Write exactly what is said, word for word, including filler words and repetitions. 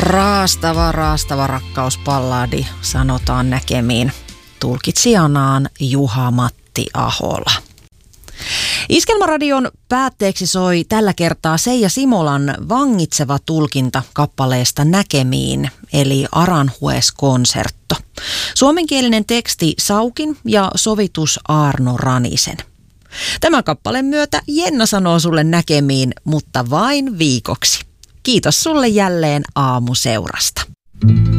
Raastava, raastava rakkauspalladi, sanotaan näkemiin. Tulkitsijanaan Juha-Matti Ahola. Iskelmäradion päätteeksi soi tällä kertaa Seija Simolan vangitseva tulkinta kappaleesta Näkemiin, eli Aranjuez-konsertto. Suomenkielinen teksti Saukin ja sovitus Aarno Ranisen. Tämän kappaleen myötä Jenna sanoo sulle näkemiin, mutta vain viikoksi. Kiitos sulle jälleen aamuseurasta.